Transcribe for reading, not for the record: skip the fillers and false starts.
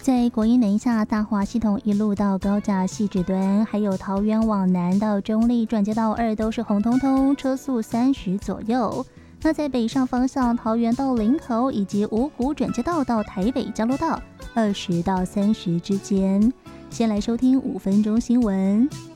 在国一南下大华系统一路到高架汐止端，还有桃园往南到中立转接道2都是红彤彤，车速30左右。那在北上方向，桃园到林口以及五股转接道到台北交流道20到30之间。先来收听5分钟新闻。